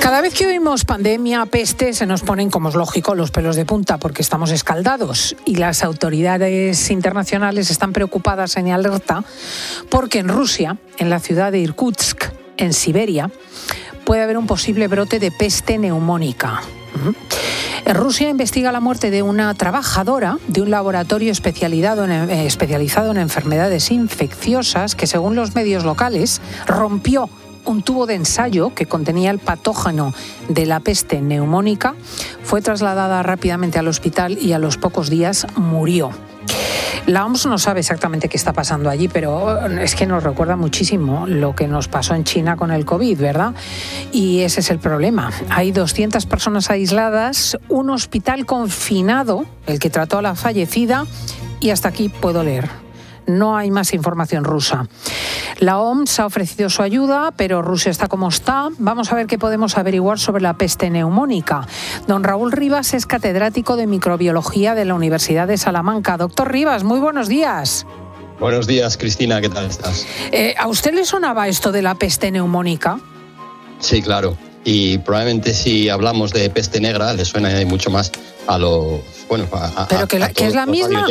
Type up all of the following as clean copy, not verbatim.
Cada vez que oímos pandemia, peste, se nos ponen, como es lógico, los pelos de punta porque estamos escaldados y las autoridades internacionales están preocupadas en alerta porque en Rusia, en la ciudad de Irkutsk, en Siberia, puede haber un posible brote de peste neumónica. Rusia investiga la muerte de una trabajadora de un laboratorio especializado en enfermedades infecciosas que, según los medios locales, rompió un tubo de ensayo que contenía el patógeno de la peste neumónica. Fue trasladada rápidamente al hospital y a los pocos días murió. La OMS no sabe exactamente qué está pasando allí, pero es que nos recuerda muchísimo lo que nos pasó en China con el COVID, ¿verdad? Y ese es el problema. Hay 200 personas aisladas, un hospital confinado, el que trató a la fallecida, y hasta aquí puedo leer. No hay más información rusa. La OMS ha ofrecido su ayuda, pero Rusia está como está. Vamos a ver qué podemos averiguar sobre la peste neumónica. Don Raúl Rivas es catedrático de microbiología de la Universidad de Salamanca. Doctor Rivas, muy buenos días. Buenos días, Cristina, ¿qué tal estás? ¿A usted le sonaba esto de la peste neumónica? Sí, claro. Y probablemente si hablamos de peste negra le suena mucho más a los... Bueno, ¿Pero que es la misma?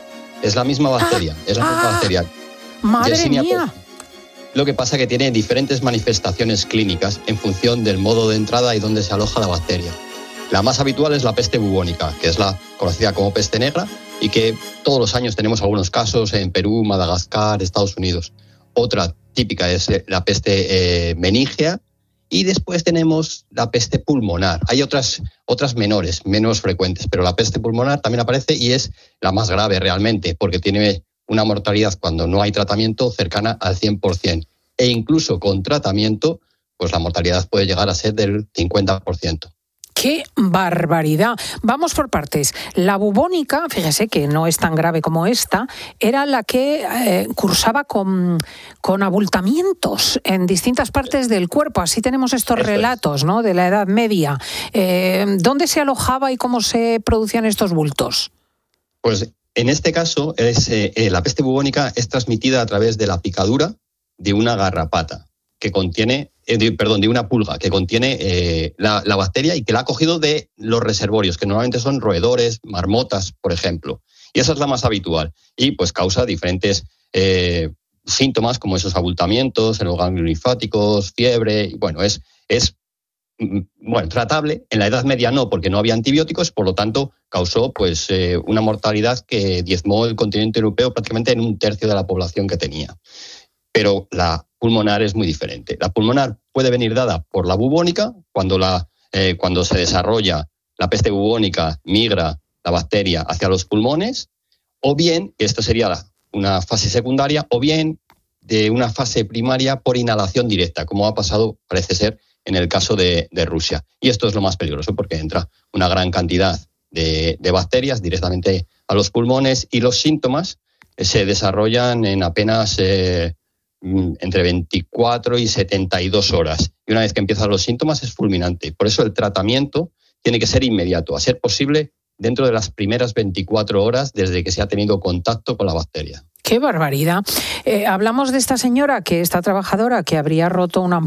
Es la misma bacteria, bacteria. ¡Madre mía! Lo que pasa es que tiene diferentes manifestaciones clínicas en función del modo de entrada y dónde se aloja la bacteria. La más habitual es la peste bubónica, que es la conocida como peste negra y que todos los años tenemos algunos casos en Perú, Madagascar, Estados Unidos. Otra típica es la peste meníngea y después tenemos la peste pulmonar. Hay otras menores, menos frecuentes, pero la peste pulmonar también aparece y es la más grave realmente porque tiene una mortalidad cuando no hay tratamiento cercana al 100%. E incluso con tratamiento, pues la mortalidad puede llegar a ser del 50%. ¡Qué barbaridad! Vamos por partes. La bubónica, fíjese que no es tan grave como esta, era la que cursaba con abultamientos en distintas partes del cuerpo. Así tenemos estos relatos, ¿no?, de la Edad Media. ¿Dónde se alojaba y cómo se producían estos bultos? Pues en este caso, la peste bubónica es transmitida a través de la picadura de una garrapata que contiene, de una pulga que contiene la bacteria y que la ha cogido de los reservorios, que normalmente son roedores, marmotas, por ejemplo. Y esa es la más habitual. Y pues causa diferentes síntomas como esos abultamientos en los ganglios linfáticos, fiebre. Y bueno, es tratable. En la Edad Media no, porque no había antibióticos, por lo tanto causó pues una mortalidad que diezmó el continente europeo prácticamente en 1/3 de la población que tenía. Pero la pulmonar es muy diferente. La pulmonar puede venir dada por la bubónica, cuando se desarrolla la peste bubónica, migra la bacteria hacia los pulmones, o bien, esto sería una fase secundaria, o bien de una fase primaria por inhalación directa, como ha pasado, parece ser, en el caso de Rusia. Y esto es lo más peligroso porque entra una gran cantidad de bacterias directamente a los pulmones y los síntomas se desarrollan en apenas entre 24 y 72 horas. Y una vez que empiezan los síntomas es fulminante. Por eso el tratamiento tiene que ser inmediato, a ser posible dentro de las primeras 24 horas desde que se ha tenido contacto con la bacteria. ¡Qué barbaridad! Hablamos de esta señora, esta trabajadora, que habría roto una